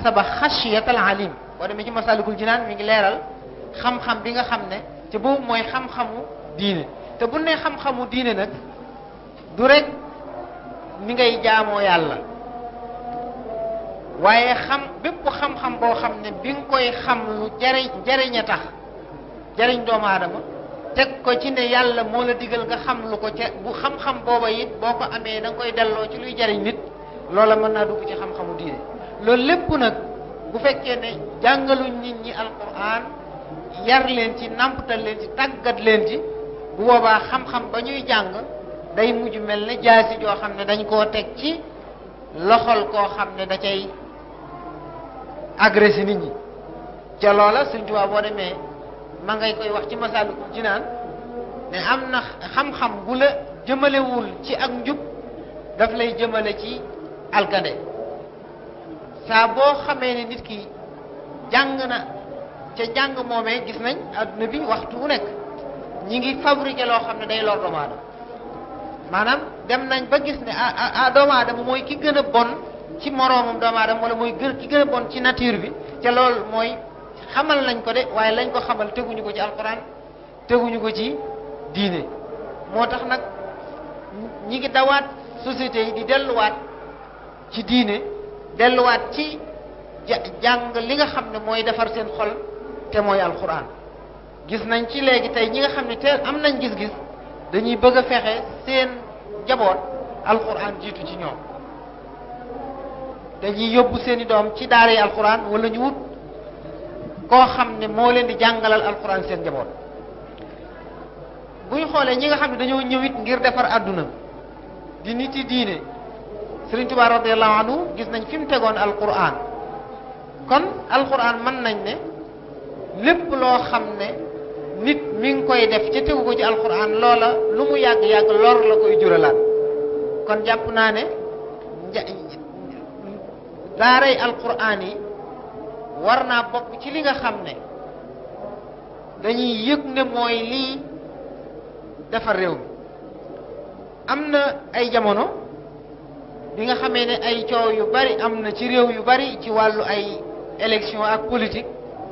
iktasaba xashiyatal alim boo demee ci Masaalikul Jinaan mi ngi leeral xam-xam bi nga xam ne te boobu mooy xam-xamu diine te bu ne xam-xamu diine nag du rek ni ngay jaamoo yàlla waaye bépp xam-xam boo xam ne bi nga koy xam lu jariñ a tax jariñ doomu aadama teg ko ci ne yàlla moo la digal nga xam lu ko ca bu xam-xam booba it boo ko amee da nga koy delloo ci luy jariñ nit loola mën naa dugg ci xam-xamu diine loolu lépp nag bu fekkee ne jàngaluñ nit ñi alquran yar leen ci nàmpatal leen ci tàggat leen ci bu boobaa xam-xam ba ñuy jàng day mujj mel ne jaasi joo xam ne dañ koo teg ci loxol koo xam ne da cay agressé nit ñi ca loola Sëriñ Tuubaa boo demee ma ngay koy wax ci Masaalikul Jinaan ne am na xam-xam bu la jëmalewul ci ak njub daf lay jëmale ci alkande saa boo xamee ne nit ki jàng na ca jàng moomee gis nañ adduna bi waxtu wu nekk ñi ngi fabriqué loo xam ne day lor doomu aadama maanaam dem nañ ba gis ne doomu aadama mooy ki gën a bon ci moroomam doomu aadama wala mooy ki gën a bon ci nature bi ca loolu mooy xamal nañ ko de waaye lañ ko xamal teguñu ko ci alquran teguñu ko ci diine moo tax nag ñi ngi dawaat société yi di delluwaat ci diine delluwaat ci jàng li nga xam ne mooy defar seen xol te mooy alquran gis nañ ci léegi tey ñi nga xam ne te am nañ gis-gis dañuy bëgg a fexe seen jaboot alquran jiitu ci ñoom dañuy yóbbu seeni doom ci daara yi alquran wala ñu wut koo xam ne moo leen di jàngalal alquran seen jaboot bu ñu xoolee ñi nga xam ne dañoo ñëwit ngir defar àdduna di nit yi diine Sëriñ Tuubaa radiyallahu anhu gis nañ fi mu tegoon alquran kon alquran mën nañ ne lépp loo xam ne nit mi ngi koy def ca tegu ko ci alquran loola lu mu yàgg-yàgg lor la koy juralaat kon jàpp naa ne daaray alquran yi war naa bokk ci li nga xam ne dañuy yëg ne mooy lii defar réew mi am na ay jamono bi nga xamee ne ay coow yu bari am na ci réew yu bari ci wàllu ay élection ak politique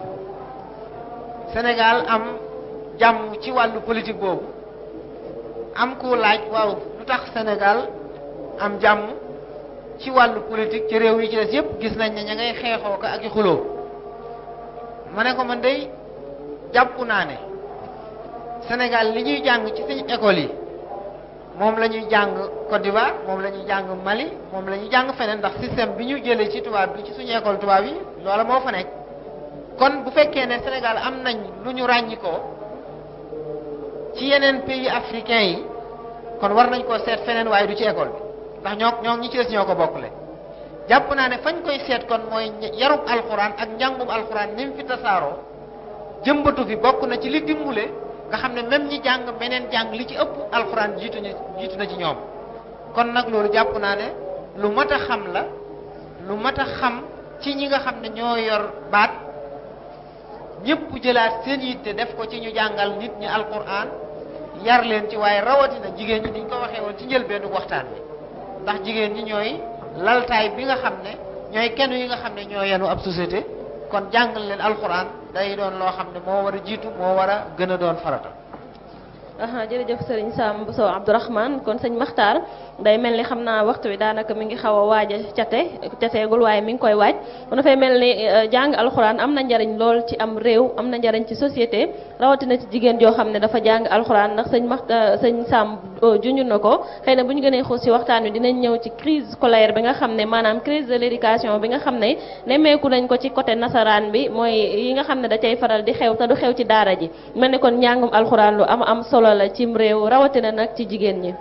Sénégal am jàmm ci wàllu politique boobu am ku laaj waaw lu tax Sénégal am jàmm ci wàllu politique ci réew yi ci des yépp gis nañ ne ña ngay xeexoo ko ak i xuloo ma ne ko man day jàpp naa ne Sénégal li ñuy jàng ci suñu école yi moom la ñuy jàng Côte d'Ivoire moom la ñuy jàng Mali moom la ñuy jàng feneen ndax système bi ñu jëlee ci tubaab bi ci suñu école tubaab yi loola moo fa nekk kon bu fekkee ne Sénégal am nañ lu ñu ràññikoo ci yeneen pays africains yi kon war nañ koo seet feneen waaye du ci école bi ndax ñoo ñi ci des ñoo ko bokkule jàpp naa ne fañ koy seet kon mooy yarub alxuraan ak njàngum alxuraan ni mu fi tasaaroo jëmbatu fi bokk na ci li dimbule nga xam ne même ñi jàng beneen jàng li ci ëpp alxuraan jiitu na ci ñoom kon nag loolu jàpp naa ne lu mat a xam la lu mat a xam ci ñi nga xam ne ñoo yor baat ñëpp jëlaat seen yitte def ko ci ñu jàngal nit ñi alxuraan yar leen ci waaye rawatina jigéen ñi niñ ko waxee woon ci njëlbeenu waxtaan bi ndax jigéen ñi ñooy laltaay bi nga xam ne ñooy kenn yi nga xam ne ñoo yenu ab société kon jàngal leen alxuraan day doon loo xam ne moo war a jiitu moo war a gën a doon farata. jërëjëf sëriñ Sam Bousso Abdourahmane kon sëñ Maxtaar day mel ni xam naa waxtu wi daanaka mi ngi xaw a waaj a cateegul waaye mi ngi koy waaj kon dafay mel ni jàng alxuraan am na njariñ lool ci am réew am na njariñ ci société rawatina ci jigéen joo xam ne dafa jàng alxuraan ndax sëñ Sam junj na ko xëy na bu ñu gënee xuus ci waxtaan wi dinañ ñëw ci crise scolaire bi nga xam ne maanaam crise de l'éducation bi nga xam ne nemmeeku nañ ko ci côté nasaraan bi mooy yi nga xam ne da cay faral di xew te du xew ci daara ji mel ni kon njàngum alxuraan lu am solo la cim réew rawatina nag ci jigéen ñi.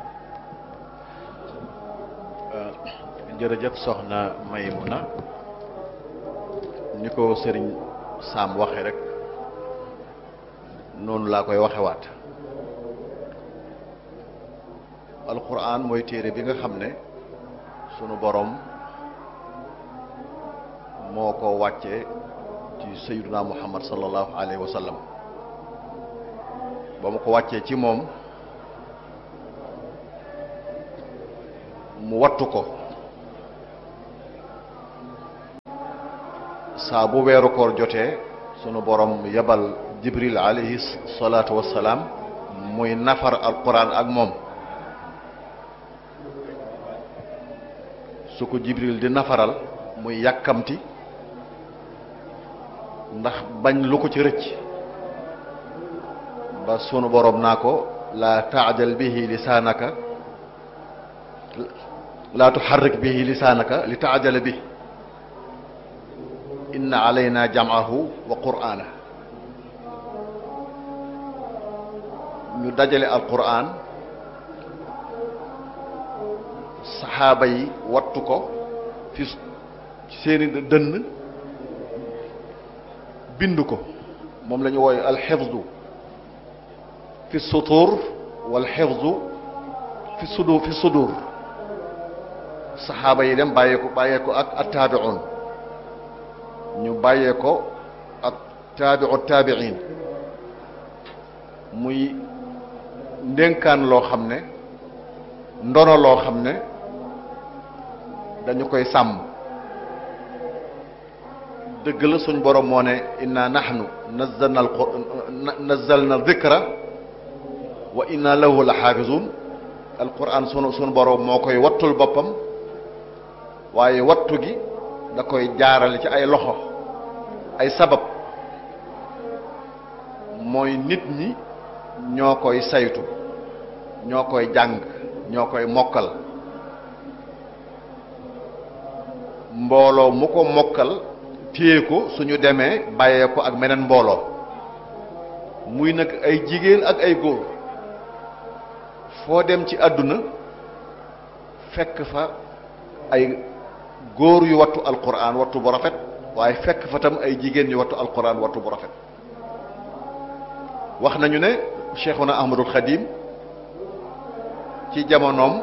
jërëjëf soxna Maymuna ni ko sëriñ Sam waxe rek noonu laa koy waxewaat alquran mooy téere bi nga xam ne sunu borom moo ko wàcce ci sayyiduna Muhammad sallallahu alayhi wa sallam ba mu ko wàccee ci moom mu wattu ko saa bu weeru koor jotee sunu borom yebal jibril alayhi salaatu wassalaam muy nafar alquran ak moom. su ko jibril di nafaral muy yàkkamti ndax bañ lu ko ci rëcc ba sunu borom naa ko laa taajal bihi lisaanaka laa tuharrik bihi lisaanaka li taajala bi inna alayna jam'ahu wa qur'ana. ñu dajale alquran saxaaba yi wattu ko fi seeni dënn bind ko moom la ñu wooye alxifdu fi sutur wal xifdu fi sudur saxaaba yi dem bàyyee ko ak attaabi'un ñu bàyyee ko ak taabi'u taabi'in muy ndénkaan loo xam ne ndono loo xam ne dañu koy sàmm. dëgg la suñ borom moo ne inna nahnu nazzalna dhikra wa inna lahu la xaafizun alquran sunu borom moo koy wattul boppam waaye wattu gi da koy jaarale ci ay loxo ay sabab mooy nit ñi ñoo koy saytu ñoo koy jàng ñoo koy mokkal mbooloo mu ko mokkal téye ko suñu demee bàyyee ko ak meneen mbooloo muy nag ay jigéen ak ay góor foo dem ci àdduna fekk fa ay góor yu wattu alquran wattu bu rafet waaye fekk fa tam ay jigéen yu wattu alquran wattu bu rafet. wax nañu ne Cheikhuna Ahmadul Khadim ci jamonoom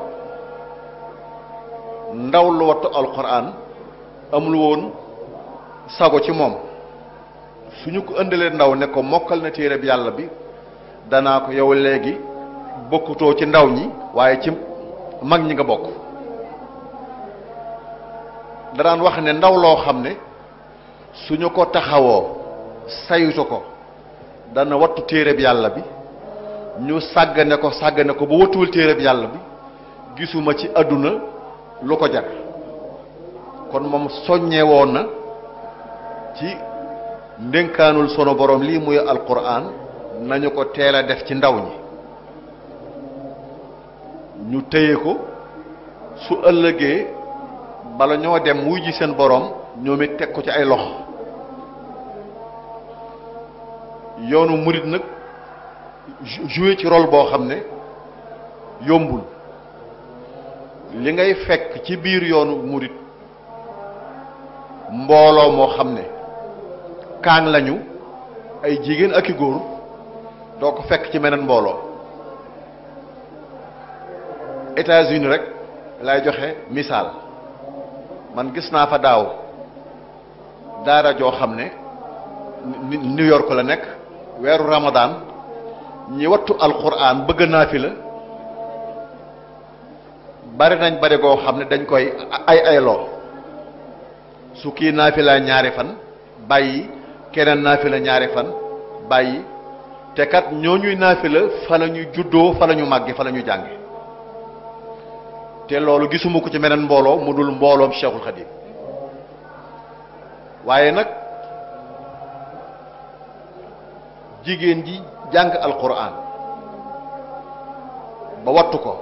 ndaw lu wattu alquran amul woon sago ci moom suñu ko ëndalee ndaw ne ko mokkal na téere bi yàlla bi danaa ko yow léegi bokkutoo ci ndaw ñi waaye ci mag ñi nga bokk. danaan wax ne ndaw loo xam ne suñu ko taxawoo saytu ko dana wattu téere bi yàlla bi ñu sàggane ko ba wattuwul téere bi yàlla bi gisuma ci àdduna lu ko jar. kon moom soññee woon na ci ndénkaanul sunu borom lii muy alquran nañu ko teel a def ci ndaw ñi ñu téye ko su ëllëgee bala ñoo dem wuy ji seen borom ñoom it teg ko ci ay loxo. yoonu murit nag joué ci rôle boo xam ne yombul. li ngay fekk ci biir yoonu murit mbooloo moo xam ne kaang lañu ay jigéen ak i góor doo ko fekk ci meneen mbooloo. États-Unis rek lay joxe misaal man gis naa fa daaw daara joo xam ne New York la nekk weeru Ramadan ñi wattu alquran bëgg naa fi la bari nañ bari goo xam ne dañ koy ayloo su kii naafila ñaari fan bàyyi keneen naafila ñaari fan bàyyi te kat ñooñuy naafila fa la ñu juddoo fa la ñu màgge fa la ñu jànge te loolu gisuma ko ci meneen mbooloo mu dul mbooloom Cheikhul Khadim. waaye nag jigéen ji jàng alquran ba wattu ko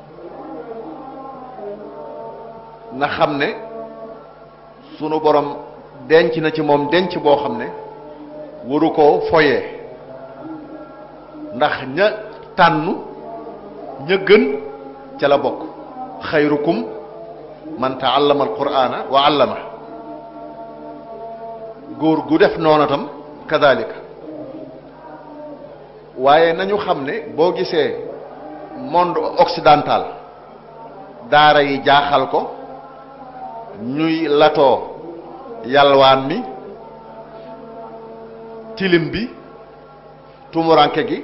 na xam ne sunu borom denc na ci moom denc boo xam ne waru koo foyee ndax ña tànn ña gën ca la bokk. xayrukum man taallama alqur'ana wa allama. góor gu def noonu tam kadalika. waaye nañu xam ne boo gisee monde occidental daara yi jaaxal ko ñuy latoo yalwaan mi tilim bi tumuranke gi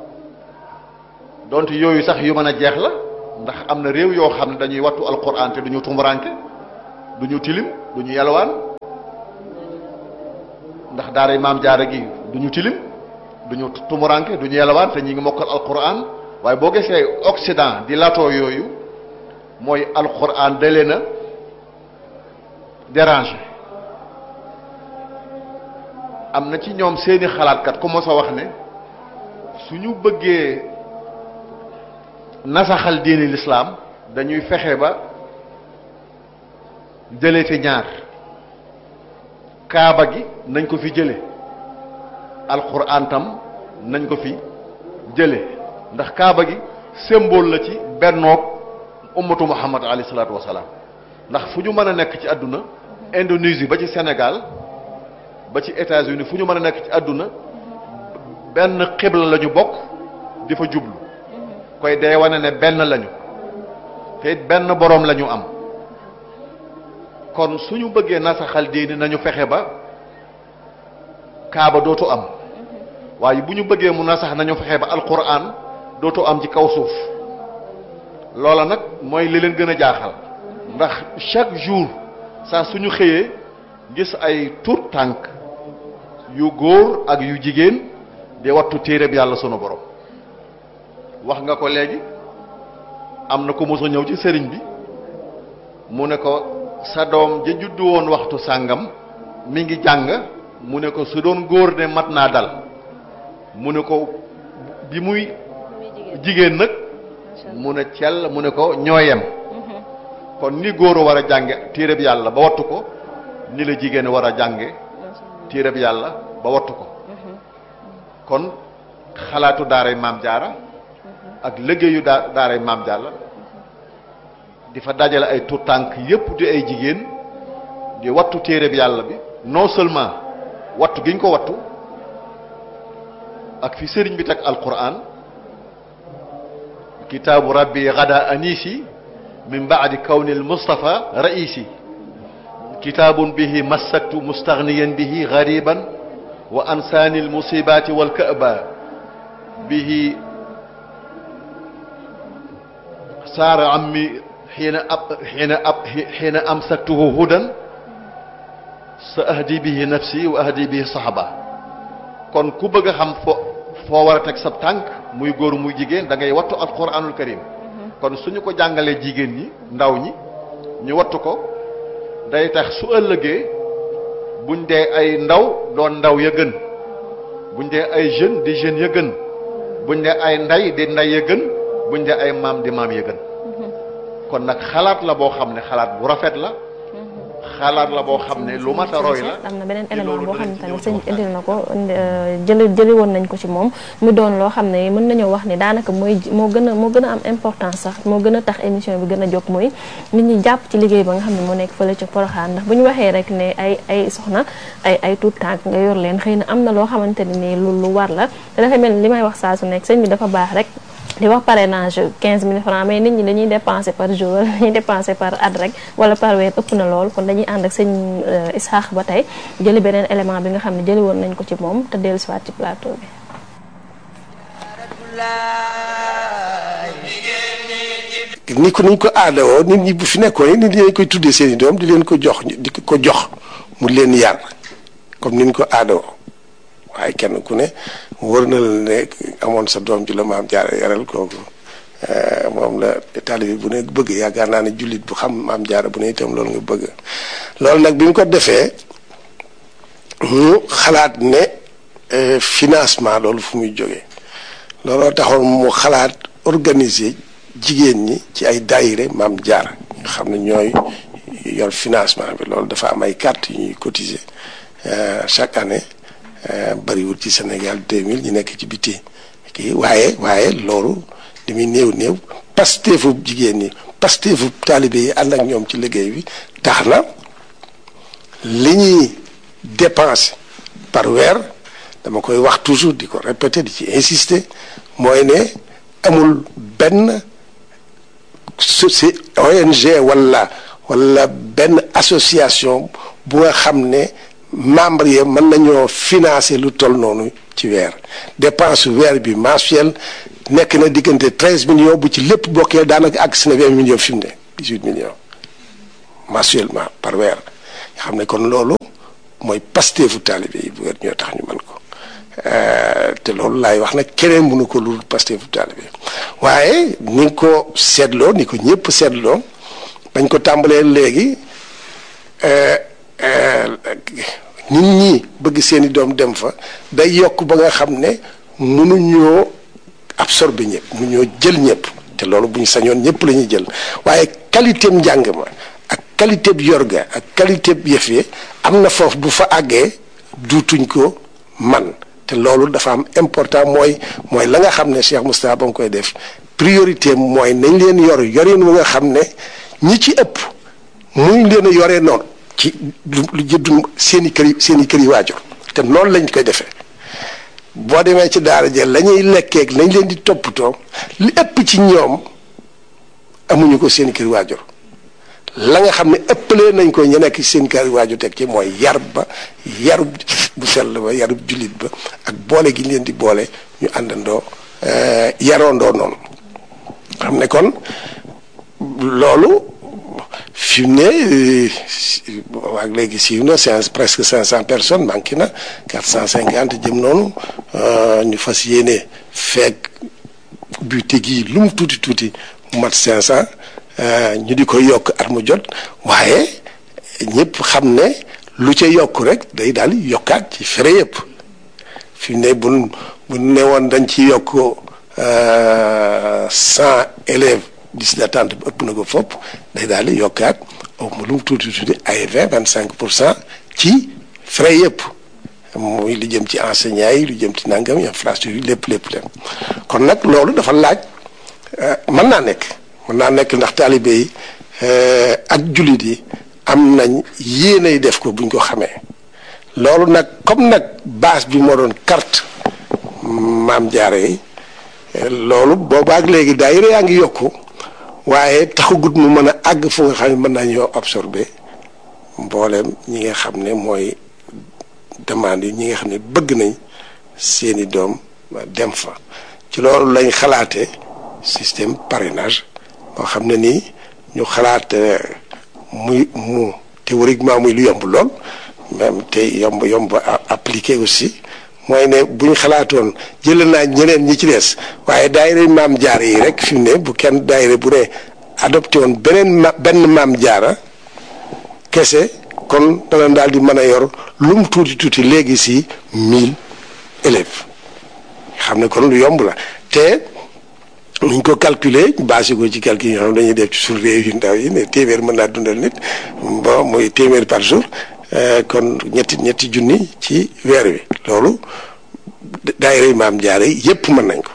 donte yooyu sax yu mën a jeex la ndax am na réew yoo xam ne dañuy wattu alquran te duñu tumuranke duñu tilim duñu yalwaan ndax daaray maam jaara gi du ñu tilim du ñu tumuranke du ñu yelawaan te ñi ngi mokkal alquran waaye boo gisee Occident di latoo yooyu mooy alquran da leen a déranger am na ci ñoom seeni xalaatkat ku mos a wax ne suñu bëggee nasaxal diini lislaam dañuy fexe ba jëlee fi ñaar kaaba gi nañ ko fi jële alquran tam nañ ko fi jële ndax kaaba gi symbole la ci bennoog ummatu muhammad alayhi salaatu wasalaam ndax fu ñu mën a nekk ci àdduna Indonésie ba ci Sénégal ba ci États-Unis fu ñu mën a nekk ci àdduna benn xibla la ñu bokk di fa jublu koy day wane ne benn lañu te it benn boroom la ñu am kon suñu bëggee nasaxal diini nañu fexe ba kaaba dootu am waaye bu ñu bëggee mu nasax nañu fexe ba alquran dootu am ci kaw suuf loola nag mooy li leen gën a jaaxal ndax chaque jour saa suñu xëyee gis ay tuut tànk yu góor ak yu jigéen di wattu téereb yàlla sunu borom wax nga ko léegi am na ko mos a ñëw ci sëriñ bi mu ne ko sa doom ja juddu woon waxtu sàngam mi ngi jàng mu ne ko su doon góor ne mat naa dal mu ne ko bi muy jigéen nag mu ne cell mu ne ko ñooyem kon ni góor war a jànge téereb yàlla ba wattu ko ni la jigéen war a jànge téereb yàlla ba wattu ko kon xalaatu daaray maam jaara ak liggéeyu daaray maam jaara di fa dajale ay tuut tànk yépp di ay jigéen di wattu téereb yàlla bi non seulement wattu giñ ko wattu ak fi sëriñ bi teg alquran kitaabu rabbi gada anisi min baadi kawni almustafa raisi kitaabun bihi massaktu mustaghniyan bihi ghariban wa ansaani almusibati walka'ba bihi saara ammi xiina amsaktuhu hudan sa ahdi bihi nafsi wa ahdi bihi sahaba kon ku bëgg a xam foo war a teg sab tànk muy góor muy jigéen da ngay wattu alquranul karim kon suñu ko jàngalee jigéen ñi ndaw ñi ñu wattu ko day tax su ëllëgee buñ dee ay ndaw doon ndaw ya gën buñ dee ay jeune di jeunes ya gën buñ dee ay nday di nday ya gën buñ dee ay maam di maam ya gën kon nag xalaat la boo xam ne xalaat bu rafet la xalaat la boo xam ne lu mat a roy la. am na beneen élément boo xam ne tamit sëñ indil na ko jëli woon nañ ko ci moom mu doon loo xam ne mën nañoo wax ni daanaka moo gën a am importance sax moo gën a tax émission bi gën a jóg mooy nit ñi jàpp ci liggéey ba nga xam ne moo nekk fële ca Porokhane ndax bu ñu waxee rek ne ay soxna ay tuut tànk nga yor leen xëy na am na loo xamante ne nii lu war la te dafa mel ni li may wax saa su nekk sëñ bi dafa baax rek. di wax parrainage 15 000 francs mais nit ñi dañuy dépenser par jour wala dañuy dépenser par at rek wala par weer ëpp na lool kon dañuy ànd ak sëñ Isaax ba tey jëli beneen élément bi nga xam ne jëli woon nañ ko ci moom te dellu siwaat ci plateau bi. ni ko aadawoo nit ñi bu fi nekkoon nit ñi dañ koy tuddee seen i doom di leen ko jox mu leen yar comme ni ñu ko aadawoo waaye kenn ku ne wër na la ne amoon sa doom ju la maam jaara yaral kooku moom la taalibe bu ne bëgg yaakaar naa ne jullit bu xam maam jaara bu ne itam loolu nga bëgg loolu nag bi mu ko defee mu xalaat ne financement loolu fu muy jógee looloo taxoon mu xalaat organiser jigéen ñi ci ay daayire maam jaara nga xam ne ñooy yor financement bi loolu dafa am ay carte yu ñuy cotiser chaque année bariwul ci Sénégal 2000 ñu nekk ci biti kii waaye loolu li muy néew pasteefu jigéen ñi pasteefu taalibe yi ànd ak ñoom ci liggéey bi tax na li ñuy dépenser par weer dama koy wax toujours di ko répéter di ci insister mooy ne amul benn ONG wala benn association bu nga xam ne membre yi mën nañoo financer lu toll noonu ci weer dépense weer bi mensuel nekk na diggante 13 millions bu ci lépp bokkee daanaka àgg si na 20 millions fi mu ne 18 millions mensuellement par weer nga xam ne kon loolu mooy pasteefu taalibe yi bu wér ñoo tax ñu mën ko te loolu laay wax nag keneen mënu ko lu pasteefu taalibe waaye ni nga ko seetloo ni ko ñëpp seetloo bañ ko tàmbalee léegi nit ñi bëgg seeni doom dem fa day yokk ba nga xam ne mënuñoo absorber ñëpp mënuñoo jël ñëpp te loolu bu ñu sañoon ñëpp la ñuy jël waaye qualité njàng ma ak qualité bi yorga ak qualité bi yëf yi am na foofu bu fa àggee duutuñ ko man te loolu dafa am important mooy la nga xam ne Cheikh Moustapha ba mu koy def priorité mooy nañ leen yorin wu nga xam ne ñi ci ëpp muñ leen a yoree noonu ci lu jëddu seen i kër yi waajur te noonu lañ koy defee boo demee ci daara jël la ñuy lekkeeg lañ leen di toppatoo li ëpp ci ñoom amuñu ko seen i kër waajur la nga xam ne ëppalee nañ ko ñu nekk ci seen kër waajur teg ci mooy yarub bu sell ba yarub jullit ba ak boole gi leen di boole ñu àndandoo yaroondoo noonu xam ne kon loolu fi mu ne ak léegi siiw na presque 500 personnes manqué na 450 jëm noonu ñu fas yéene feeg bu tegi lu mu tuuti mu mat 500 ñu di ko yokk at mu jot waaye ñëpp xam ne lu ca yokk rek day daal yokkaat ci frais yëpp fi mu ne bu ne woon dañ ci yokk 100 élèves liste d'attente bi ëpp na ko fopp day daal di yokkaat au lu mu tuuti ay 25% ci frais yëpp muy lu jëm ci enseignants yi lu jëm ci nangam infrastructure yi lépp kon nag loolu dafa laaj mën naa nekk ndax taalibe yi ak jullit yi am nañ yéenay def ko buñ ko xamee loolu nag comme nag base bi moo doon carte Maam Jaara yi loolu boobaak léegi daayira yaa ngi yokku waaye taxagut mu mën a àgg fu nga xam ne mën nañoo absorber mbooleem ñi nga xam ne mooy demande yi ñi nga xam ne bëgg nañ seeni doom dem fa ci loolu lañ xalaate système parrainage boo xam ne nii ñu xalaat mu théoriquement muy lu yomb lool même te yomb appliqué aussi mooy ne bu ñu xalaatoon jëlee naa ñeneen ñi ci des waaye daayira Maam Jaara yi rek fi mu ne bu kenn daayira bu ne adopté woon benn Maam Jaara kese kon dana daal di mën a yor lu mu tuuti léegi si 1000 élèves xam ne kon lu yomb la te nuñ ko calculer basé ko ci calcul yoo xam dañuy def ci suñu réew yu ndaw yi ne téeméer mën naa dundal nit bon muy téeméer par jour kon ñetti junni ci weer wi loolu daayira Maam Jaara yépp mën nañ ko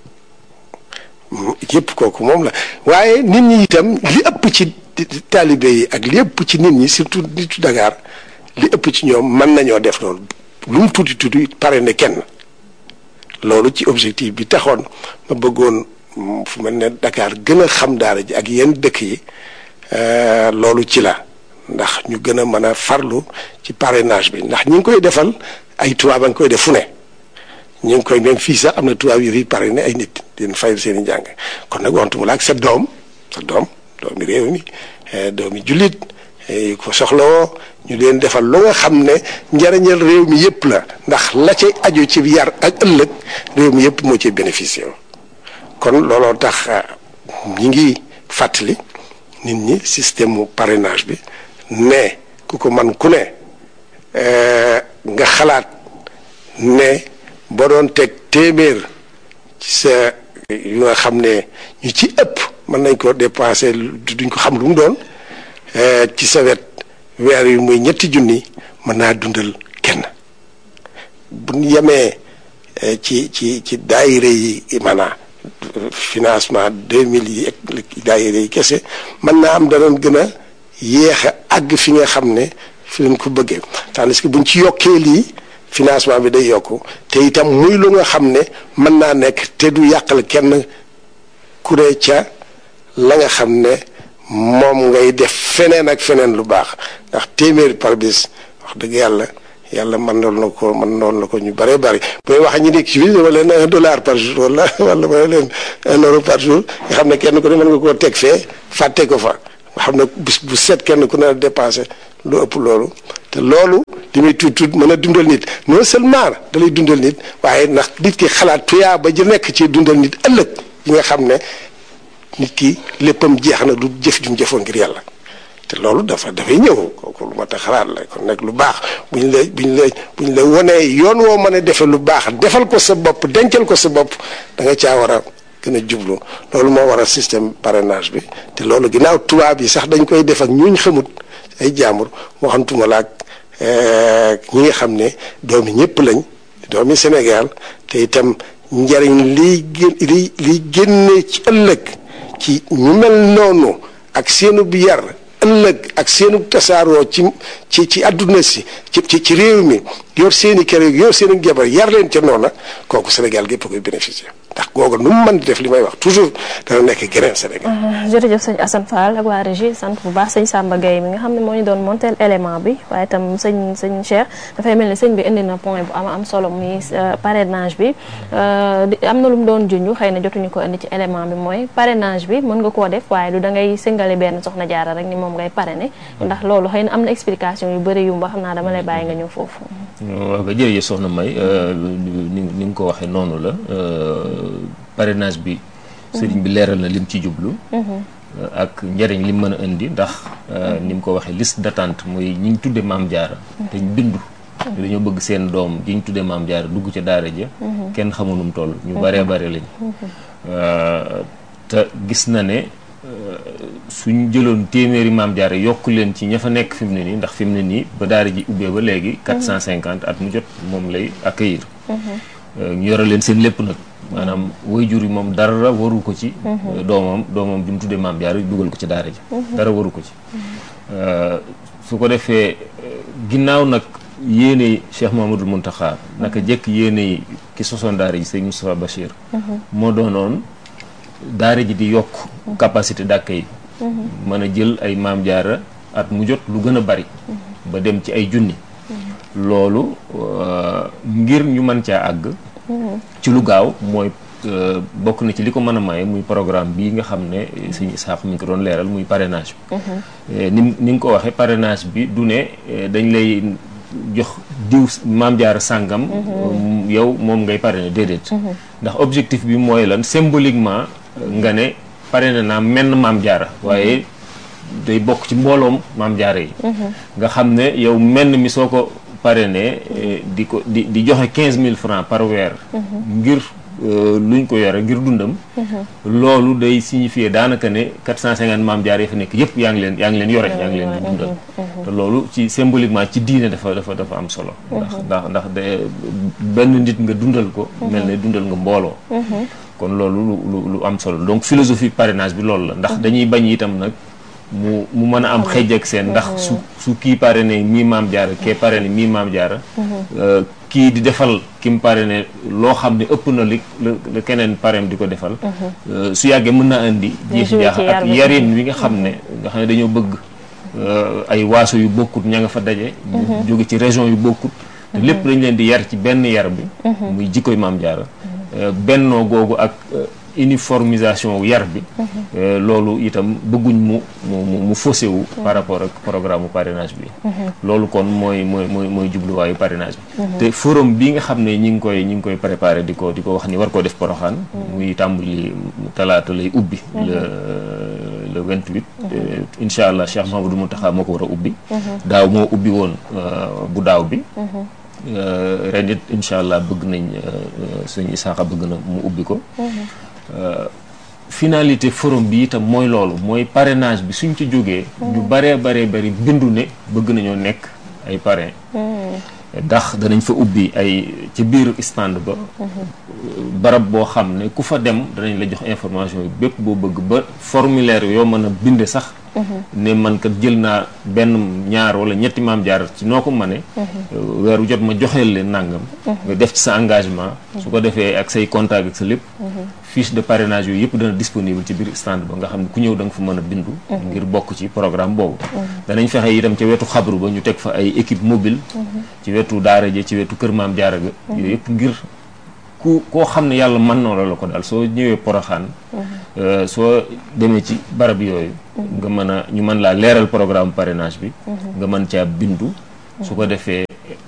yépp kooku moom la waaye nit ñi itam li ëpp ci taalibe yi ak li ëpp ci nit ñi surtout nitu Dakar li ëpp ci ñoom mën nañoo def loolu lu mu tuuti pare ne kenn loolu ci objectif bi taxoon ma bëggoon fu mel ne Dakar gën a xam daara ji ak yenn dëkk yi loolu ci la ndax ñu gën a mën a farlu ci parrainage bi ndax ñu ngi koy defal ay tubaab a ngi koy def fu ne ñu ngi koy même fii sax am na tubaab yu fi parrainé ay nit di leen fayal seen i njàng kon nag waxtu mu la ak sa doomi réew mi doomi jullit yu ko soxlawoo ñu leen defal lu nga xam ne njariñal réew mi yëpp la ndax la cay aju ci yar ak ëllëg réew mi yëpp moo ciy bénéficié kon looloo tax ñi ngi fàttali nit ñi système mu parrainage bi ne ku ko man ku ne nga xalaat ne boo doon teg téeméer ci sa yu nga xam ne ñu ci ëpp mën nañ ko dépensé duñ ko xam lu mu doon ci sa wet weer yu muy 2 junni mën naa dundal kenn bu ñu yemee ci daayira yi maanaam financement 2000 yi ak daayira yi kese mën naa am danoon gën a yéex a àgg fi nga xam ne fi leen ko bëggee tandis que buñ ci yokkee lii financement bi day yokku te itam muy lu nga xam ne mën naa nekk te du yàqal kenn kuré ca la nga xam ne moom ngay def feneen ak feneen lu baax ndax téeméeri par bis wax dëgg yàlla mën noonu na ko ñu bëree bëri booy wax ñi nekk ci biir dama leen $1 par jour wala ma leen €1 par jour nga xam ne kenn ku ne mën nga koo teg fee fàtte ko fa nga xam ne bis bu set kenn ku ne dépensé lu ëpp loolu te loolu li muy tuut mën a dundal nit non seulement da lay dundal nit waaye ndax nit ki xalaat tuyaa ba ji nekk ci dundal nit ëllëg yi nga xam ne nit ki léppam jeex na du jëf jum jëfoon ngir yàlla te loolu dafay ñëw kooku lu mat a xalaat la kon nag lu baax buñ la wonee yoon woo mën a defee lu baax defal ko sa bopp dencal ko sa bopp da nga caa war a gën a jublu loolu moo waral système parrainage bi te loolu ginnaaw tubaab yi sax dañ koy def ak ñuñ xamut ay jaambur moo xamtuma la ak ñi nga xam ne doomi ñëpp lañ doomi Sénégal te itam njariñ liy génne ci ëllëg ci ñu mel noonu ak seenu bi yar ëllëg ak seenu tasaaroo ci àdduna si ci réew mi yor seeni kër yor seeni jabar yar leen ca noona kooku Sénégal gépp koy bénéficier ndax googu nu mu mën di def li may wax toujours dana nekk geneen Sénégal. jërëjëf sëñ Assane Fall ak waa régie sant bu baax sëñ Samba Gueye mi nga xam ne moo ñu doon montel élément bi waaye itam sëñ Cheikh dafay mel ni sëñ bi indi na point bu am solo muy parrainage bi am na lu mu doon junj xëy na jotuñu ko indi ci élément bi mooy parrainage bi mën nga koo def waaye du da ngay singale benn soxna jaara rek ni moom ngay parrainer ndax loolu xëy na am na explication yu bëri yu mba xam naa dama lay bàyyi nga ñëw foofu. waaw nga jërëjëf soxna May ni nga ko waxee noonu la parrainage bi sëriñ bi leeral na lim ci jublu ak njëriñ lim mën a indi ndax ni mu ko waxee liste d'attente mooy ñi ñu tudde maam jaara te ñu bindu dañoo bëgg seen doom ji ñu tudde maam jaara dugg ca daara ja kenn xamul nu mu toll ñu baree bare lañ te gis na ne suñ jëloon téeméeri maam jaara yokk leen ci ña fa nekk fi mu ne nii ndax fi mu ne nii ba daara ji ubbee ba léegi 450 at mu jot moom lay accueillir ñu yore leen seen lépp nag maanaam waajur yi moom dara waru ko ci doomam bi mu tuddee maam jaara dugal ko ci daara ji dara waru ko ci su ko defee ginnaaw nag yéene Cheikh Mouhamadoul Mountakha naka jekk yéene ki sosoon daara ji sëñ Moustapha Bachir moo doonoon daara ji di yokk capacité d'accueil mën a jël ay maam jaara at mu jot lu gën a bari ba dem ci ay junni loolu ngir ñu mën caa àgg ci lu gaaw mooy bokk na ci li ko mën a maye muy programme bii nga xam ne sëñ Isaax mi ngi ko doon leeral muy parrainage bi ni nga ko waxee parrainage bi du ne dañ lay jox diw maam jaara sàngam yow moom ngay parrainer déedéet ndax objectif bi mooy lan symboliquement nga ne parrainé naa menn maam jaara waaye day bokk ci mbooloom maam jaara yi nga xam ne yow menn mi soo ko parrainé di joxe 15 000 francs par weer ngir luñ ko yore ngir dundam loolu day signifier daanaka ne 450 maam jaara yi fa nekk yëpp yaa ngi leen yore yaa ngi leen di dundal te loolu ci symboliquement ci diine dafa am solo ndax benn nit nga dundal ko mel ne dundal nga mbooloo kon loolu lu am solo donc philosophie parrainage bi loolu la ndax dañuy bañ itam nag mu mën a am xëj ak seen ndax su kii parrainé mii maam jaara kee parrainé mii maam jaara kii di defal ki mu parrainé loo xam ne ëpp na li la keneen parrain di ko defal su yàggee mën naa indi jiixi jaax ak yarin wi nga xam ne dañoo bëgg ay waaso yu bokkut ña nga fa daje ñu jóge ci région yu bokkut te lépp dañ leen di yar ci benn yar bi muy jikkoy maam jaara bennoo googu ak uniformisation yar bi loolu itam bëgguñ mu faussé wu par rapport ak programme parrainage bi loolu kon mooy jubluwaayu parrainage bi te forum bi nga xam ne ñi ngi koy préparé di ko wax ni war koo def Porokhane muy tàmbali talaata lay ubbi le 28 incha allah Cheikh Mouhamadoul Mountakha moo ko war a ubbi daaw moo ubbi woon bu daaw bi ren it incha allah bëgg nañ suñu Isaaxa bëgg na mu ubbi ko finalité forum bi itam mooy loolu mooy parrainage bi suñ ci jógee ñu baree bari bindu ne bëgg nañoo nekk ay parrain ndax danañ fa ubbi ay ci biir stand ba barab boo xam ne ku fa dem danañ la jox information yi bépp boo bëgg ba formulaire yoo mën a binde sax ne man kat jël naa benn ñaar wala ñetti maam jaar ci noo ko mëne weeru jot ma joxeel leen nangam nga def ci sa engagement su ko defee ak say contact ak sa lépp fiche de parrainage yooyu yëpp dana disponible ci biir stand ba nga xam ne ku ñëw da nga fa mën a bindu ngir bokk ci programme boobu danañ fexe itam ca wetu xabru ba ñu teg fa ay équipe mobile ci wetu daara ja ci wetu kër maam jaara ga yooyu yëpp ngir koo xam ne yàlla mën na la ko daal soo ñëwee Porokhane soo demee ci barab yooyu nga mën a ñu mën laa leeral programme parrainage bi nga mën caa bindu su ko defee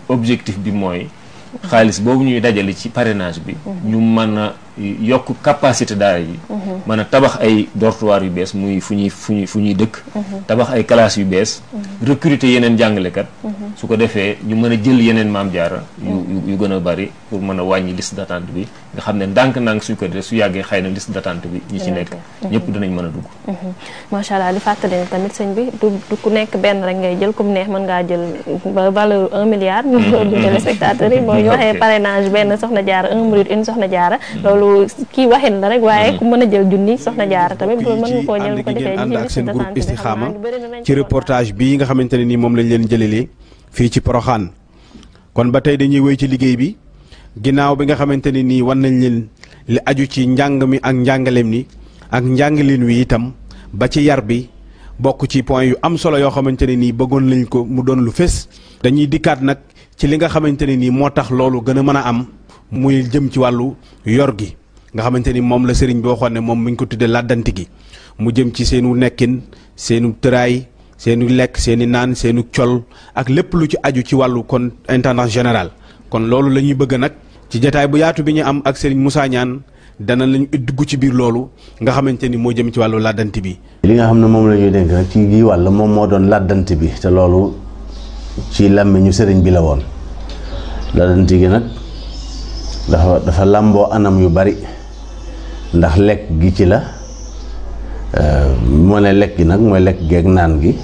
objectif bi mooy xaalis boobu ñuy dajale ci parrainage bi ñu mën a yokk capacité daara yi mën a tabax ay dortoir yu bees muy fu ñuy dëkk tabax ay classes yu bees recruter yeneen jàngalekat su ko defee ñu mën a jël yeneen maam jaara yu gën a bari pour mën a wàññi liste d'attente bi nga xam ne ndànk-ndànk suñ ko defee su yàggee xëy na liste d'attente bi ñi ci nekk ñëpp dinañ mën a dugg macha allah di fàttali ne tamit sëñ bi du ku nekk benn rek ngay jël comme neex mën ngaa jël valeur 1 milliard ñu téléspectateurs yi boo ñu waxee parrainage benn soxna jaara 1 minute une soxna jaara loolu kii waxin la rek waaye ku mën a jël junni soxna jaara tamit mën nga koo jël bu ko defee ànd ak seen groupe Istikhama ci reportage bii nga xamante ne nii moom lañ leen jëlelee fii ci Porokhane kon ba tey dañuy wéy ci liggéey bi ginnaaw bi nga xamante ne nii wan nañ leen li aju ci njàng mi ak njàngaleem ni ak njàngalin wi itam ba ci yar bi bokk ci point yu am solo yoo xamante ne nii bëggoon lañ ko mu doon lu fés dañuy dikkaat nag ci li nga xamante ne nii moo tax loolu gën a mën a am muy jëm ci wàllu yor gi nga xamante ni moom la sëriñ bi waxoon ne moom mi ngi ko tuddee làddanti gi mu jëm ci seenu nekkin seenu tëraay seenu lekk seeni naan seenu col ak lépp lu ci aju ci wàllu kon intendance général kon loolu la ñuy bëgg nag ci jataay bu yaatu bi ñu am ak sëriñ Moussa Niane dana lañu dugg ci biir loolu nga xamante ni moo jëm ci wàllu làddanti bi. li nga xam ne moom la ñuy dénk nag ci gi wàll moom moo doon làddanti bi te loolu ci làmmiñu sëriñ bi la woon làddanti gi nag dafa làmboo anam yu bari ndax lekk gi ci la moo ne lekk gi nag mooy lekk geeg naan gi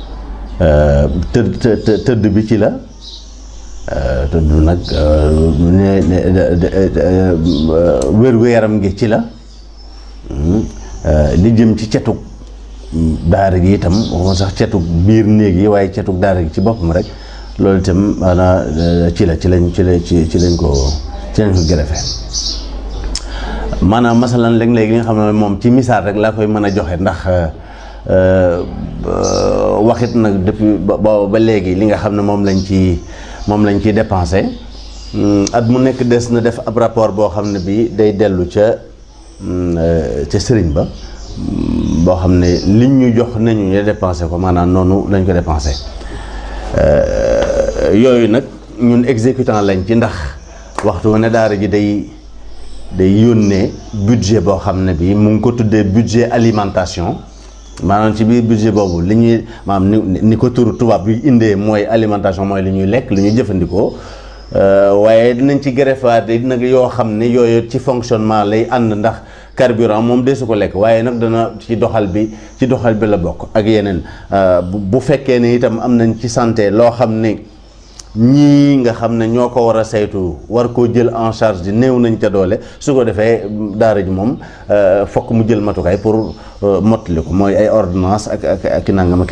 tëdd bi ci la tëdd nag wér-gu-yaram gi ci la li jëm ci cetug daara gi itam waxuma sax cetug biir néeg yi waaye cetug daara gi ci boppam rek loolu itam maanaam ci lañ ko gërëfe maanaam masalan léeg-léeg li nga xam ne moom ci misaal rek laa koy mën a joxe ndax waxit nag depuis ba léegi li nga xam ne moom lañ ciy dépensé at mu nekk des na def ab rapport boo xam ne bi day dellu ca sëriñ ba boo xam ne liñ ñu jox nañu ñu dépensé ko maanaam noonu lañ ko dépensé yooyu nag ñun exécutant lañ ci ndax waxtu ne daara ji day yónnee budget boo xam ne bi mu ngi ko tuddee budget alimentation maanaam ci biir budget boobu li ñuy maanaam ni ko turu tubaab bi indee mooy alimentation mooy li ñuy lekk li ñuy jëfandikoo waaye dinañ ci greffaat nag yoo xam ne yooyu ci fonctionnement lay ànd ndax carburant moom deesu ko lekk waaye nag dana ci doxal bi la bokk ak yeneen bu fekkee ne itam am nañ ci santé loo xam ne ñii nga xam ne ñoo ko war a saytu war koo jël en charge di néew nañ ca doole su ko defee daara ji moom fokk mu jël matukaay pour mottali ko mooy ay ordonnance ak i nangam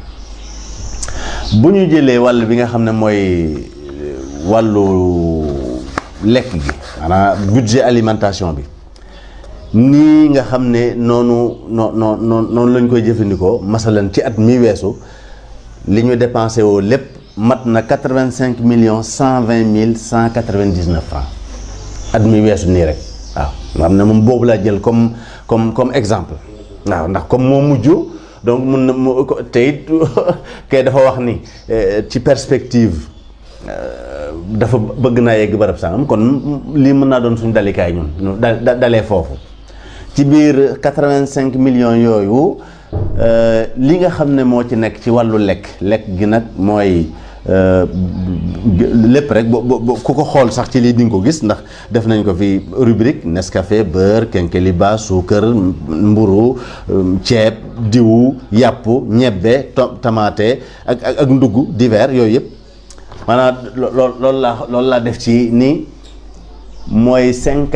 bu ñu jëlee wàll bi nga xam ne mooy wàllu lekk gi maanaam budget alimentation bi nii nga xam ne noonu lañ koy jëfandikoo masalan ci at mi weesu li ñu dépensé woo lépp mat na 85,120,199 francs at mi weesu nii rek waaw nga xam ne moom boobu laa jël comme exemple waaw ndax comme moo mujj donc mun na te it kay dafa wax ni ci perspective dafa bëgg naa yegg barab sangam kon lii mën naa doon suñu dalikaay ñun dalee foofu ci biir 85 millions yooyu li nga xam ne moo ci nekk ci wàllu lekk gi nag mooy lépp rek ku ko xool sax ci lii di nga ko gis ndax def nañ ko fi rubrique Nescafé beurre kenkeliba suukar mburu ceeb diwu yàpp ñebbe tamaate ak ndugg divers yooyu yëpp maanaam loolu laa def ci ni mooy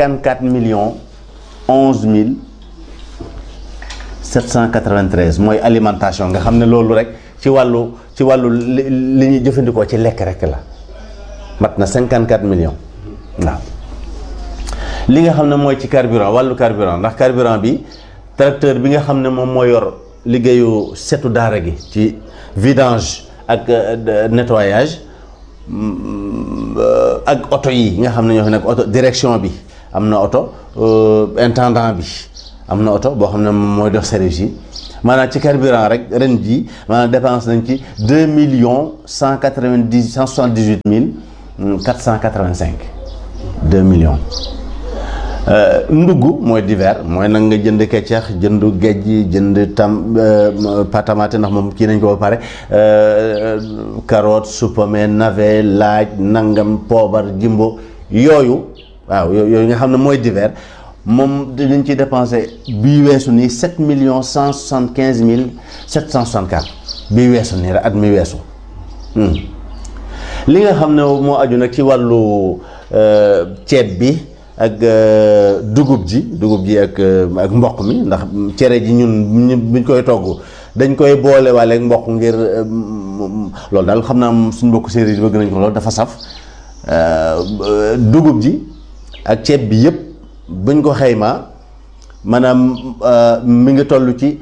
54,11,793 mooy alimentation nga xam ne loolu rek ci wàllu li ñuy jëfandikoo ci lekk rek la mat na 54 millions waaw li nga xam ne mooy ci carburant wàllu carburant ndax carburant bi tracteur bi nga xam ne moom moo yor liggéeyu setu daara gi ci vidange ak nettoyage ak oto yi nga xam ne ñoo fi nekk oto direction bi am na oto intendant bi am na oto boo xam ne moom mooy dox service yi maanaam ci carburant rek ren jii maanaam dépense nañ ci 2,178,485 2 millions. ndugg mooy divers mooy nag nga jënd keccax jënd géej jënd patamate ndax moom kii nañ ko ba pare carotte supame navet laaj nangam poobar jimbo yooyu waaw yooyu nga xam ne mooy divers moom dañ ciy dépensé bii weesu nii 7,175,764 bii weesu nii rek at mi weesu li nga xam ne moo aju nag ci wàllu ceeb bi ak dugub ji ak mboq mi ndax cere ji ñun buñ koy togg dañ koy boole waale ak mboq ngir loolu daal xam naa suñ mbokk séeréer yi bëgg nañ ko loolu dafa saf dugub ji ak ceeb bi yëpp buñ ko xaymaa maanaam mi ngi toll ci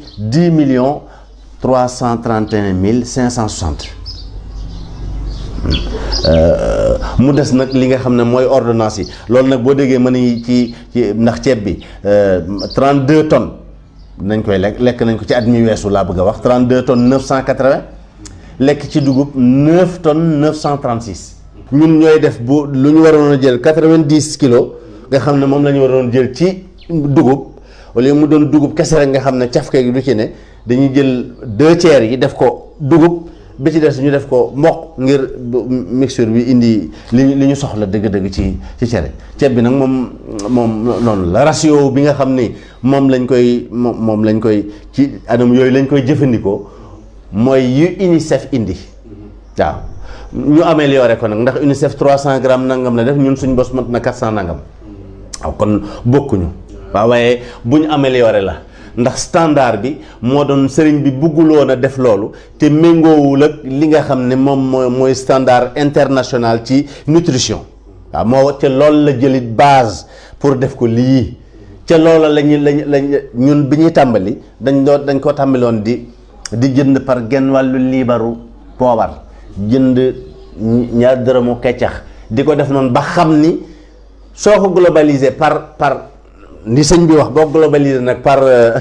10,331,560 mu des nag li nga xam ne mooy ordonnance yi loolu nag boo déggee mën nañu ci ndax ceeb bi 32 tonnes nañ koy lekk nañ ko ci at mi weesu laa bëgg a wax 32 tonnes 980 lekk ci dugub 9 tonnes 936 ñun ñooy def bu lu ñu waroon a jël 90 kilos nga xam ne moom la ñu waroon jël ci dugub wala mu doon dugub kese rek nga xam ne cafka gi du ci ne dañuy jël 2 tiers yi def ko dugub bi ci des ñu def ko mboq ngir mixture bi indi li ñu soxla dëgg-dëgg ci cere ceeb bi nag moom noonu la ratio bi nga xam ni moom lañ koy ci anam yooyu lañ koy jëfandikoo mooy yu UNICEF indi waaw ñu amélioré ko nag ndax UNICEF 300 grammes nangam la def ñun suñ bos mat na 400 nangam waaw kon bokkuñu waaw waaye bu ñu amélioré la ndax standard bi moo doon sëriñ bi bugguloon a def loolu te méngoowul ak li nga xam ne moom mooy standard international ci nutrition waaw moo ca loolu la jëlit base pour def ko lii ca loola lañ ñun bi ñuy tàmbali dañ ko tàmbaloon di jënd par genn wàllu liibaru poobar jënd ñaar dërëmu keccax di ko def noonu ba xam ni soo ko globalisé par ni sëñ bi wax boo globalisé nag par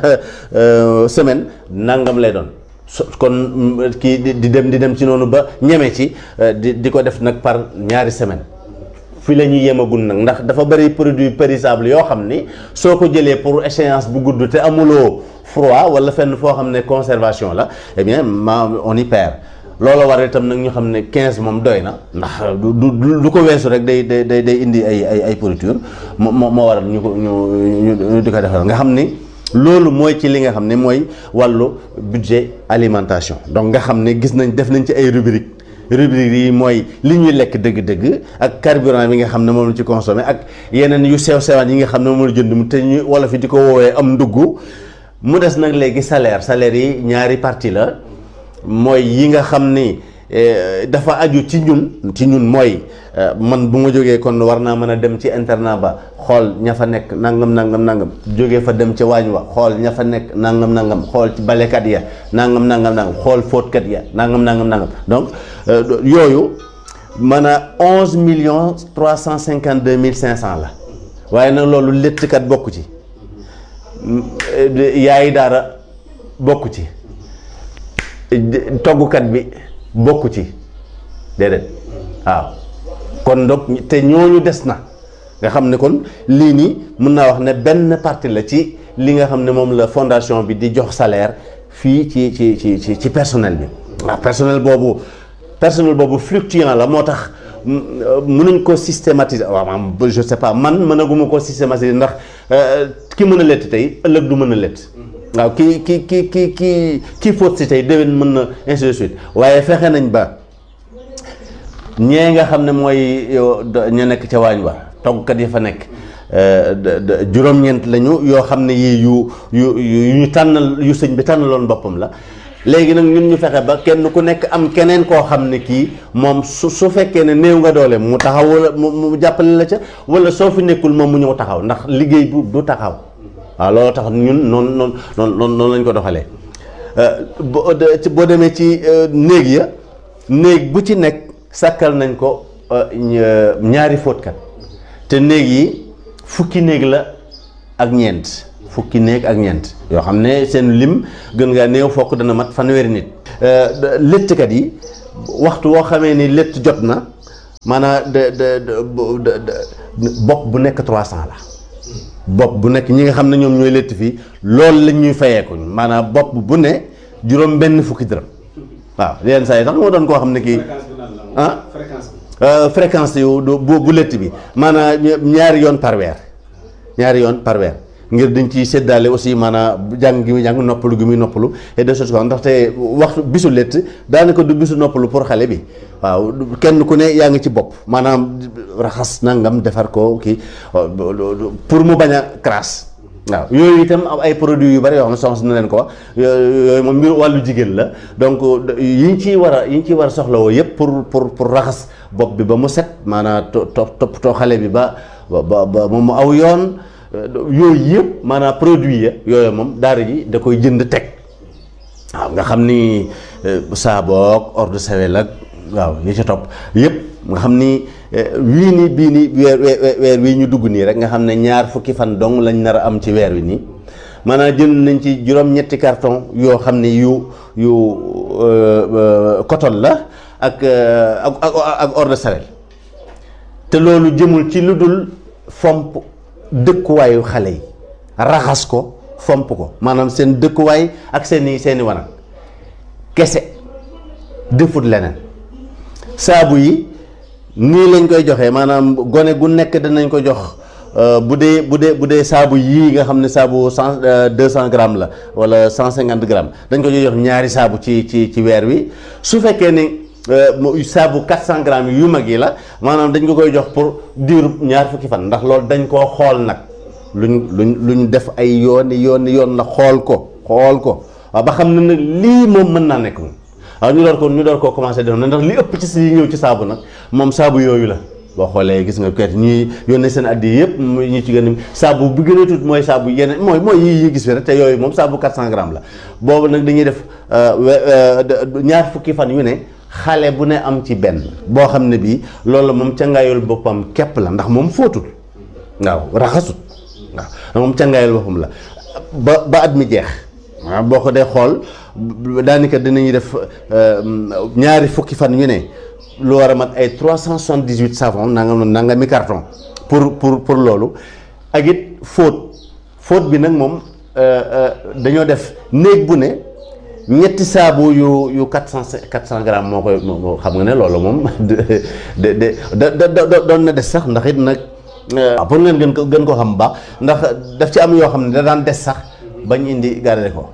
semaine nangam lay doon kon kii di dem ci noonu ba ñeme ci di ko def nag par ñaari semaine fi la ñuy yemagul nag ndax dafa bëri produit périssable yoo xam ni soo ko jëlee pour échéance bu gudd te amuloo froid wala fenn foo xam ne conservation la eh bien on y perd loolu war itam nag ñu xam ne 15 moom doy na ndax du ko weesu rek day indi ay pourriture moo waral ñu di ko defal nga xam ni loolu mooy ci li nga xam ne mooy wàllu budget alimentation donc nga xam ne gis nañ def nañ ci ay rubrique yi mooy li ñuy lekk dëgg-dëgg ak carburant bi nga xam ne moom la ci consommé ak yeneen yu sew-sewaan yi nga xam ne moom la jënd mu te ñu wala fi di ko woowee am ndugg mu des nag léegi salaire yi ñaari partie la mooy yi nga xam ni dafa aju ci ñun mooy man bu ma jógee kon war naa mën a dem ci internat ba xool ña fa nekk nangam jógee fa dem ca waañ wa xool ña fa nekk nangam xool ci balekat ya nangam xool fóotkat ya nangam donc yooyu mën a 11,352,500 la waaye nag loolu léttkat bokku ci yaayi daara bokku ci toggukat bi bokku ci déedéet waaw kon donc te ñooñu des na nga xam ne kon lii nii mën naa wax ne benn partie la ci li nga xam ne moom la fondation bi di jox salaire fii ci personnel bi waaw personnel boobu fluctuant la moo tax mënuñ ko systématiser waaw je sais pas man mënaguma ko systématiser ndax ki mën a lett tey ëllëg du mën a lett waaw kii fóot si tey déwén mën na ainsi de suite waaye fexe nañ ba ñee nga xam ne mooy ñu nekk ca waañ wa toggkat yi fa nekk juróom-ñeent lañu yoo xam ne yii yu ñu tànnal yu sëñ bi tànnaloon boppam la léegi nag ñun ñu fexe ba kenn ku nekk am keneen koo xam ne kii moom su fekkee ne néew nga doole mu taxaw wala mu jàppale la ca wala soo fi nekkul moom mu ñëw taxaw ndax liggéey bu du taxaw waaw loolu tax ñun noonu lañ ko doxalee boo demee ci néeg bu ci nekk sàkkal nañ ko ñaari fóotkat te néeg yi fukki néeg la ak ñeent fukki néeg ak ñeent yoo xam ne seen lim gën ngaa néew fokk dana mat fanweeri nit. léttkat yi waxtu woo xamee ni létt jot na maanaam bopp bu nekk 300 la. bopp bu nekk ñi nga xam ne ñoom ñooy létt fii loolu lañ ñuy fayeeku maanaam bopp bu ne juróom benn fukki dërëm waaw yenn saa yi tax moo doon koo xam ne kii fréquence yu bu létt bi maanaam ñaari yoon par weer ngir dañ ciy séddaale aussi maanaam jàng gi muy jàng noppalu gi muy noppalu et de choses ndaxte waxtu bisu létt daanaka du bisu noppalu pour xale bi waaw kenn ku ne yaa ngi ci bopp maanaam raxas nangam defar ko kii pour mu bañ a crasse waaw yooyu itam am ay produits yu bari yoo xam ne soxna na leen ko wax yooyu moom mbir wàllu jigéen la donc yi ñu ciy war a soxlawoo yëpp pour raxas bopp bi ba mu set maanaam toppatoo xale bi ba moom mu aw yoon yooyu yëpp maanaam produit ya yooyu moom daara ji da koy jënd teg waaw nga xam ni saaboog eau de Javel ak waaw yi ca topp yëpp nga xam ni wii nii bii nii weer wii ñu dugg nii rek nga xam ne ñaar fukki fan dong lañ nar a am ci weer wi nii maanaam jënd nañ ci juróom-ñetti carton yoo xam ne yu coton la ak eau de Javel te loolu jëmul ci lu dul fomp dëkkuwaayu xale yi raxas ko fomp ko maanaam seen dëkkuwaay ak seeni wanag kese defut leneen saabu yi nii lañ koy joxee maanaam gone gu nekk danañ ko jox bu dee saabu yii nga xam ne saabu 200 grammes la wala 150 grammes dañ ko jox ñaari saabu ci weer wi su fekkee ni saabu 400 grammes yu mag yi la maanaam dañ ko koy jox pour diiru ñaar fukki fan ndax loolu dañ koo xool nag luñ def ay yoon la xool ko waaw ba xam ne nag lii moom mën naa nekk moom waaw ñu door koo commencé def na ndax li ëpp ci si ñëw ci saabu nag moom saabu yooyu la boo xoolee gis nga kayit ñuy yónnee seen addi yëpp ñu ci gën a saabu bi gën a tuut mooy saabu yeneen mooy yi gis fi rek te yooyu moom saabu 400 grammes la boobu nag dañuy def ñaar fukki fan yu ne xale bu ne am ci benn boo xam ne bii loolu moom cangaayul boppam képp la ndax moom fóotul waaw raxasut waaw moom cangaayul boppam la ba at mi jeex waaw boo ko dee xool daanaka dinañuy def ñaari fukki fan yu ne lu war a mat ay 378 savon nanga mi carton pour loolu ak it fóot bi nag moom dañoo def néeg bu ne ñetti saabu yu 400 grammes moo koy xam nga ne loolu moom doon na des sax ndax it nag pour ngeen gën ko xam baax ndax daf ci am yoo xam ne da daan des sax bañ indi garder ko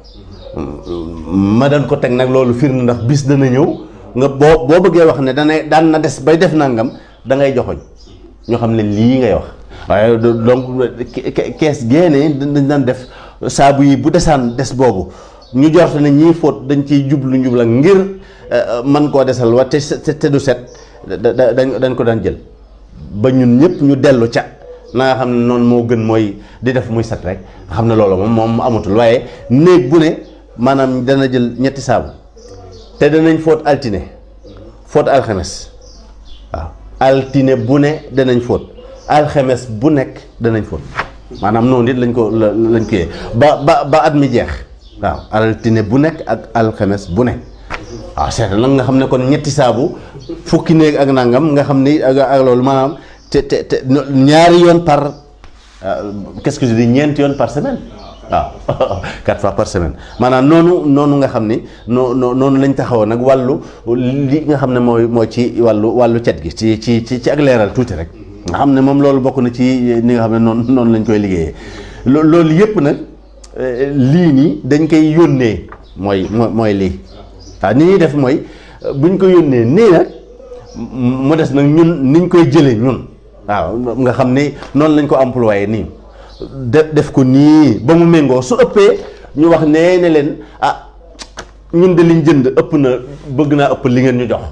ma daan ko teg nag loolu firnde ndax bis dana ñëw nga boo bëggee wax ne daan na des bay def nangam da ngay joxoñ ñoo xam ne lii ngay wax waaye donc kees génnee dañ daan def saabu yi bu desaan des boobu ñu jort ne ñii fóot dañ ciy njubla ngir man koo desal wa te du set dañ ko daan jël ba ñun ñëpp ñu dellu ca na nga xam ne noonu moo gën mooy di def muy set rek xam ne loolu moom amatul waaye néeg bu ne maanaam dana jël ñetti saabu te danañ fóot altine fóot alxames waaw altine bu ne danañ fóot alxames bu nekk danañ fóot maanaam noonu it lañ ko yee ba at mi jeex waaw altine bu nekk ak alxames bu nekk waaw seet nag nga xam ne kon ñetti saabu fukki néeg ak nangam nga xam ni ak loolu maanaam te ñaari yoon par qu'est-ce que je dis ñeenti yoon par semaine waaw 4 fois par semaine maanaam noonu nga xam ni noonu lañ taxawoon nag wàllu li nga xam ne mooy ci wàllu cet gi ci ak leeral tuuti rek nga xam ne moom loolu bokk na ci ni nga xam ne noonu lañ koy liggéeyee loolu yëpp nag lii nii dañ koy yónnee mooy lii waaw ni ñuy def mooy buñ ko yónnee nii nag mu des nag ñun niñ koy jëlee ñun waaw nga xam ne noonu lañ ko employé nii def ko nii ba mu méngoo su ëppee ñu wax ne leen ñun de liñ jënd ëpp na bëgg naa ëpp li ngeen ñu jox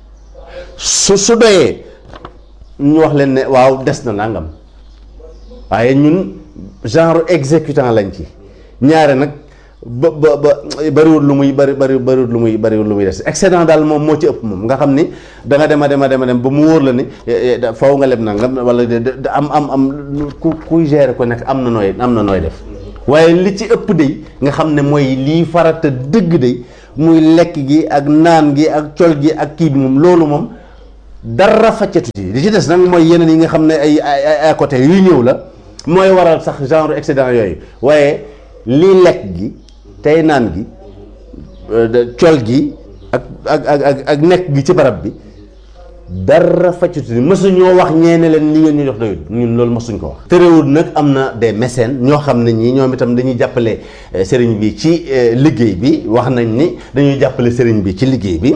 su doyee ñu wax leen ne waaw des na nangam waaye ñun genre exécutant lañ ci ñaare nag ba bariwul lu muy bariwul lu muy des excédent daal moom moo ci ëpp moom nga xam ni da nga dem ba mu wóor la ni faw nga leb nangam wala am kuy gérer ko nekk am na nooy def waaye li ci ëpp de nga xam ne mooy lii farata dëgg de muy lekk gi ak naan gi ak col gi ak kii bi moom loolu moom dara faccatu ci. li ci des nag mooy yeneen yi nga xam ne ay à côté yuy ñëw la mooy waral sax genre excédent yooyu, waaye lii lekk gi tey naan gi col gi ak nekk gi ci barab bi dara faccatu mësuñoo wax ñeene leen li ngeen ñu jox doyul, ñun loolu mësuñ ko wax. terewul nag am na des mécènes ñoo xam ne ñii ñoom itam dañuy jàppale sëriñ bi ci liggéey bi, wax nañ ni dañuy jàppale sëriñ bi ci liggéey bi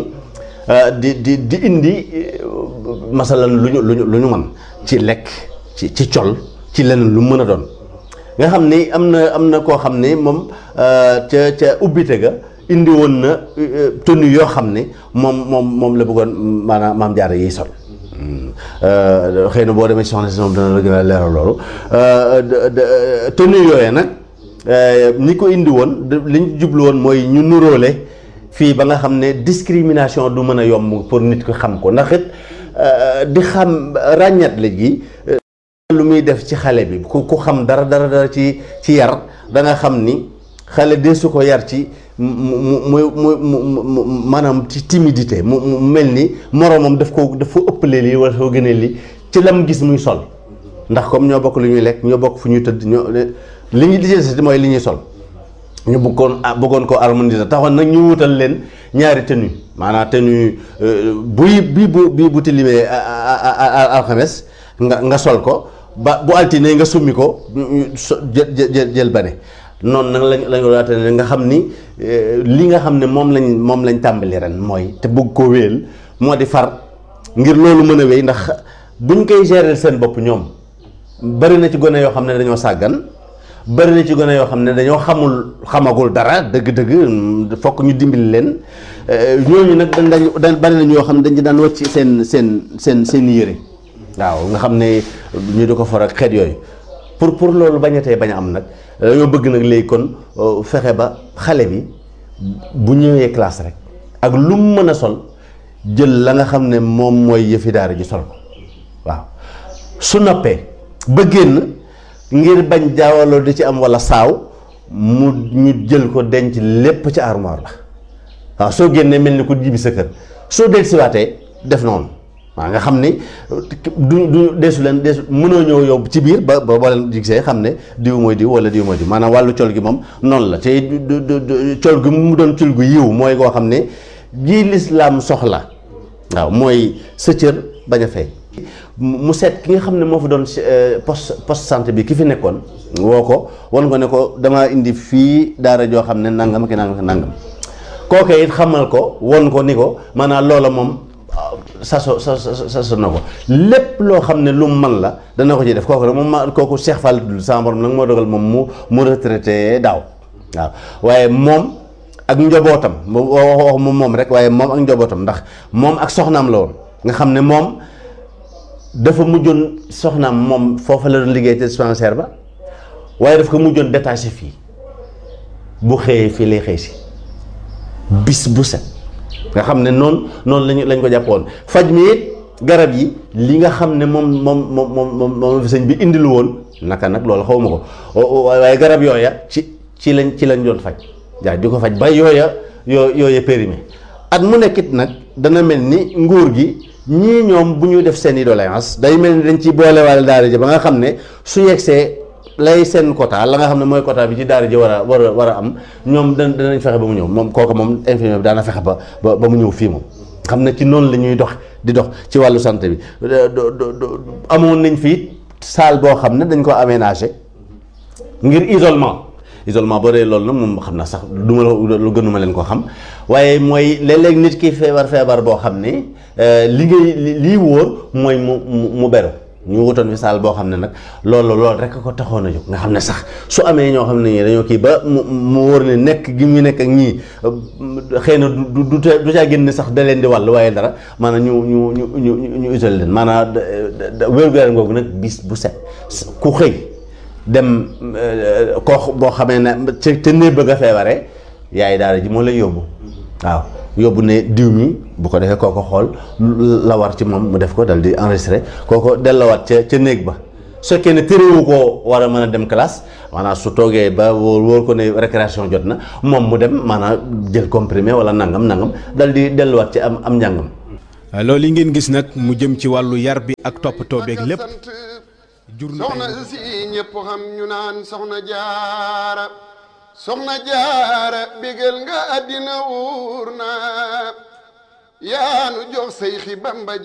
di indi masalan lu ñu mën ci lekk ci col ci leneen lu mën a doon nga xam ni am na koo xam ne moom ca ubbite ga indi woon na tenue yoo xam ne moom la bëggoon maanaam Maam Jaara yiy sol. xëy na boo demee ci soxna si moom dana la gën a leeral loolu tenue yooyee nag ñi ko indi woon li ñu jublu woon mooy ñu nuróole fii ba nga xam ne discrimination du mën a yomb pour nit ko xam ko, ndax it di xam ràññat la gi lu muy def ci xale bi ku xam dara ci yar da nga xam ni xale de su ko yar ci mu maanaam ci timidité mu mel ni moroomam daf ko ëppalee lii wala soo gënee lii ci lam gis muy sol, ndax comme ñoo bokk lu ñuy lekk ñoo bokk fu ñuy tëdd li ñuy lijjanti mooy li ñuy sol. ñu bëggoon ko harmoniser taxoon nag ñu wutal leen ñaari tenue, maanaam tenue bii bu tilimee alxames nga sol ko ba bu altine nga summi ko jël bane noonu nag lañ ko waatee nga xam ni li nga xam ne moom lañ tàmbali ren mooy te bëgg ko wéel moo di far ngir loolu mën a wéy, ndax buñ koy gérer seen bopp ñoom bari na ci gone yoo xam ne dañoo sàggan, bari na ci gone yoo xam ne dañoo xamagul dara dëgg-dëgg fokk ñu dimbali leen. ñooñu nag dañ bari na ñoo xam ne dañ ci daan wàcc seen yére, waaw nga xam ne ñu di ko for ak xeet yooyu pour loolu bañ a am nag dañoo bëgg nag léegi kon fexe ba xale bi bu ñëwee classe rek ak lu mu mën a sol jël la nga xam ne moom mooy yëfi daara ji sol ko, waaw su noppee ba génn ngir bañ jaawaloo di ci am walla saaw ñu jël ko denc lépp ci armoire la, waaw soo génnee mel ni ko jibi sa kër, soo dellusiwaatee def noonu. waaw nga xam ni du deesu mënoo ñëw yóbbu ci biir ba boo leen gisee xam ne diw mooy diw wala diw mooy diw, maanaam wàllu col gi moom noonu la te col gi mu doon col gu yiw mooy koo xam ne ji lislaam soxla, waaw mooy sa cër bañ a fay. mu seet ki nga xam ne moo fa doon poste santé bi ki fi nekkoon woo ko wan ko ne ko dama indi fii daara joo xam ne nangam ki nangam kooke it xamal ko won ko ni ko maanaam loola moom saso na ko lépp loo xam ne lu mu man la dana ko ci def. kooku nag kooku Cheikh Fall tudd sama borom nag moo dogal moom mu retraité daaw, waaw waaye moom ak njobootam wax moom rek waaye moom ak njobootam ndax moom ak soxnaam la woon nga xam ne moom dafa mujjoon soxnaam moom foofa la doon liggéey te dispensaire ba, waaye daf ko mujjoon détaché fii bu xëyee fii lay xëy si bis bu set nga xam ne noonu lañ ko jàppoon. faj mi it garab yi li nga xam ne moom fi sëñ bi indilu woon naka nag loolu xaw ma ko waaye garab yooya ci lañ doon faj jaay di ko faj ba yooya périmé. at mu nekkit nag dana mel ni nguur gi ñii ñoom bu ñuy def seen i doléance day mel ni dañ ciy boolewaale daara ji ba nga xam ne su yegsee lay seen quota la nga xam ne mooy quota bi ci daara ji war a am ñoom danañ fexe ba mu ñëw moom kooku moom infirmier bi daana fexe ba mu ñëw fii moom xam ne ci noonu la ñuy di dox ci wàllu santé bi. amoon nañ fii salle boo xam ne dañ ko aménagé ngir isolement boo dee loolu nag moom xam na sax duma lu gënuma leen ko xam waaye mooy léeg-léeg nit ki feebar boo xam ne lii wóor mooy mu beru ñu wutoon fi saal boo xam ne nag loolu rek ko taxoon a jóg nga xam ne sax su amee ñoo xam ne ñii dañoo kii ba mu wóor ne nekk gi mu nekk ak ñii xëy na du caa génn sax da leen di wàll waaye dara maanaam ñu isolé leen maanaam wér-gu-yaram googu nag bis bu set ku xëy dem koo boo xamee ne te ne bëgg a feebaree yaay daara ji moo lay yóbbu waaw yóbbu ne diw mi bu ko defee kooko xool la war ci moom mu def ko dal di enregistré kooko dellawaat ca néeg ba su fekkee ne téréwu koo war a mën a dem classe maanaam su toogee ba wóor ko ne récréation jot na moom mu dem maanaam jël comprimé wala nangam dal di delluwaat ci am njàngam. loolu yi ngeen gis nag mu jëm ci wàllu yar bi ak toppatoo beeg lépp jur na soxna si ñëpp xam ñu naan soxna jaara bégal nga àddina wuur na yaanu jox say xi Bamba